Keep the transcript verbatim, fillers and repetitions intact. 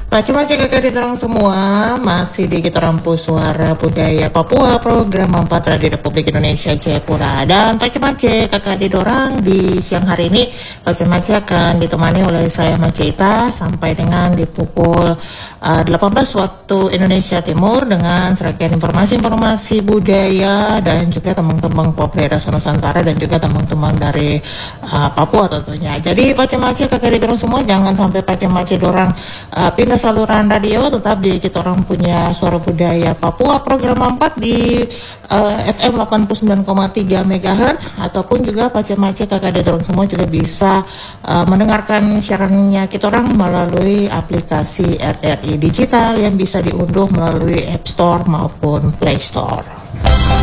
Macam-macam kakak di terang semua, masih di kita rampu suara budaya Papua program empat Radio Republik Indonesia Jayapura. Dan macam-macam kakak di dorang di siang hari ini, macam-macam akan ditemani oleh saya Macita sampai dengan di pukul uh, delapan belas waktu Indonesia Timur dengan serangkaian informasi-informasi budaya dan juga tembang-tembang pop daerah Nusantara dan juga tembang-tembang dari uh, Papua tentunya. Jadi macam-macam kakak di dorang semua, jangan sampai macam-macam dorang uh, pindah saluran radio, tetap di kita orang punya suara budaya Papua program empat di uh, F M delapan puluh sembilan koma tiga megahertz, ataupun juga macam-macam kakak di dorang semua juga bisa uh, mendengarkan siarannya kita orang melalui aplikasi R R I Digital yang bisa diunduh melalui App Store maupun Play Store.